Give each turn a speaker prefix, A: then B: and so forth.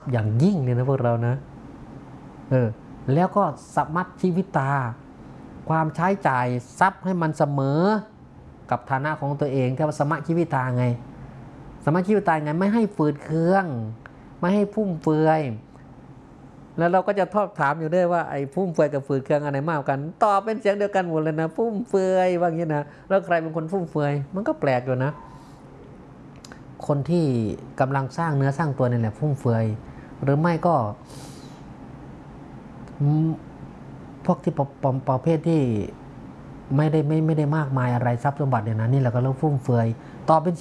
A: อย่างยิ่งเลยนะพวกเรานะแล้วก็สมัชชีวิตาความใช้จ่ายทรัพย์ให้มันเสมอกับฐานะของตัวเองที่ว่าสมัชชีวิตาไงสมัชชีวิตาไงไม่ให้ฝืดเคืองไม่ให้ฟุ่มเฟือยแล้วเราก็จะทอบถามอยู่ด้วยว่าไอ้ฟุ่มเฟือยกับฝืดเคืองอะไรมากกันตอบเป็นเสียงเดียวกันหมดเลยนะฟุ่มเฟือยว่างี้นะแล้วใครเป็นคนฟุ่มเฟือยมันก็แปลกอยู่นะคนที่กำลังสร้างเนื้อสร้างตัวนี่แหละฟุ่มเฟือยหรือไม่ก็พวกที่ประเภทที่ไม่ได้มากมายอะไรทรัพย์สมบัติเนี่ยนะนี่แหละก็เรียกฟุ่มเฟือยตอบเป็น